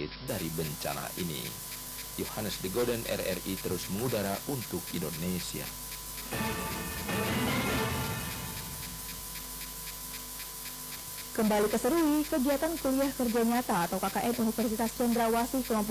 bangkit dari bencana ini. Yohanes de Goden, RRI terus mengudara untuk Indonesia. Kembali ke Serui, kegiatan kuliah kerja nyata atau KKN Universitas Cendrawasih kelompok